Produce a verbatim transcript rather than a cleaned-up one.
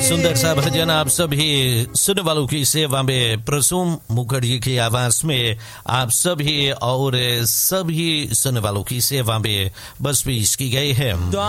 सुंदर सा भजन आप सभी सुनने वालों की सेवा में प्रसून मुखर्जी की आवाज में आप सभी और सभी सुनने वालों की सेवा में बस पेश की गई है।